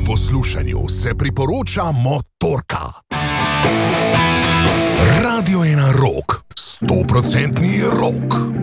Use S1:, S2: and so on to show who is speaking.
S1: poslušanju se priporoča Motorka. Radio je na rok, 100% rok.